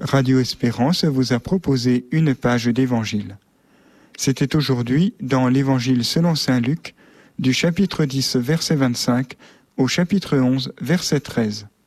Radio Espérance vous a proposé une page d'Évangile. C'était aujourd'hui dans l'Évangile selon saint Luc, du chapitre 10, verset 25, au chapitre 11, verset 13.